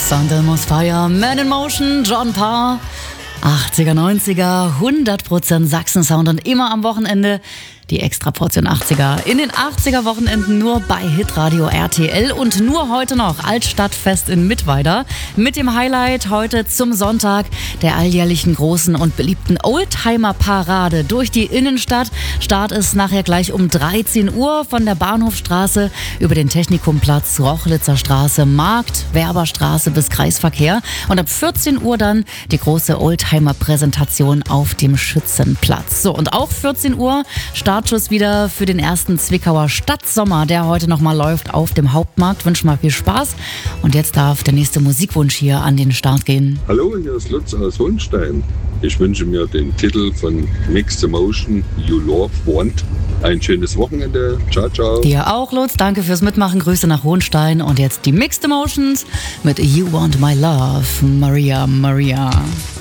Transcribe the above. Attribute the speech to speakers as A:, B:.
A: Sunday Must Fire, Man in Motion, John Parr. 80er, 90er, 100% Sachsen-Sound und immer am Wochenende die Extraportion 80er. In den 80er Wochenenden nur bei Hitradio RTL und nur heute noch Altstadtfest in Mittweida. Mit dem Highlight heute zum Sonntag der alljährlichen großen und beliebten Oldtimer-Parade durch die Innenstadt. Start ist nachher gleich um 13 Uhr von der Bahnhofstraße über den Technikumplatz, Rochlitzer Straße, Markt, Werberstraße bis Kreisverkehr. Und ab 14 Uhr dann die große Oldtimer-Präsentation auf dem Schützenplatz. So, und auch 14 Uhr Startschuss wieder für den ersten Zwickauer Stadtsommer, der heute nochmal läuft auf dem Hauptmarkt. Wünsche mal viel Spaß. Und jetzt darf der nächste Musikwunsch hier an den Start gehen.
B: Hallo, hier ist Lutz aus Hohenstein. Ich wünsche mir den Titel von Mixed Emotion, You Love Want. Ein schönes Wochenende. Ciao, ciao.
A: Dir auch, Lutz. Danke fürs Mitmachen. Grüße nach Hohenstein. Und jetzt die Mixed Emotions mit You Want My Love, Maria Maria.